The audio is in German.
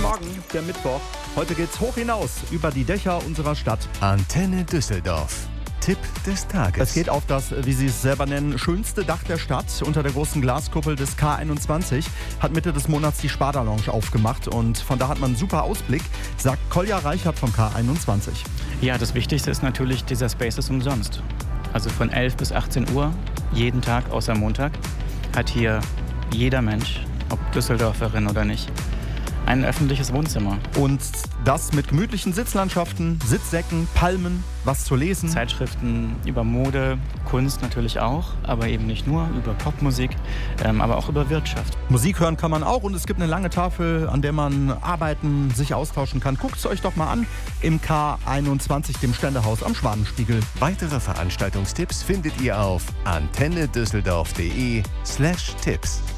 Morgen, der Mittwoch. Heute geht's hoch hinaus über die Dächer unserer Stadt. Antenne Düsseldorf. Tipp des Tages. Es geht auf das, wie Sie es selber nennen, schönste Dach der Stadt. Unter der großen Glaskuppel des K21 hat Mitte des Monats die Sparda Lounge aufgemacht. Und von da hat man einen super Ausblick, sagt Kolja Reichert vom K21. Ja, das Wichtigste ist natürlich, dieser Space ist umsonst. Also von 11 bis 18 Uhr, jeden Tag außer Montag, hat hier jeder Mensch, ob Düsseldorferin oder nicht, ein öffentliches Wohnzimmer. Und das mit gemütlichen Sitzlandschaften, Sitzsäcken, Palmen, was zu lesen. Zeitschriften über Mode, Kunst natürlich auch, aber eben nicht nur, über Popmusik, aber auch über Wirtschaft. Musik hören kann man auch und es gibt eine lange Tafel, an der man arbeiten, sich austauschen kann. Guckt es euch doch mal an im K21, dem Ständehaus am Schwanenspiegel. Weitere Veranstaltungstipps findet ihr auf antennedüsseldorf.de/Tipps.